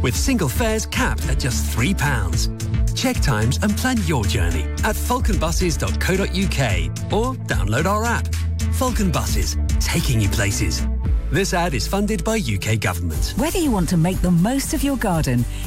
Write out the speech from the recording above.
with single fares capped at just £3. Check times and plan your journey at falconbuses.co.uk or download our app. Falcon Buses, taking you places. This ad is funded by UK Government. Whether you want to make the most of your garden,